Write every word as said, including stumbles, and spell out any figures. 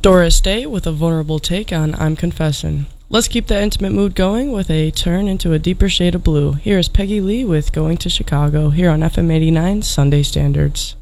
Doris Day with a vulnerable take on I'm Confessin'. Let's keep the intimate mood going with a turn into a deeper shade of blue. Here is Peggy Lee with Going to Chicago here on F M eighty-nine Sunday Standards.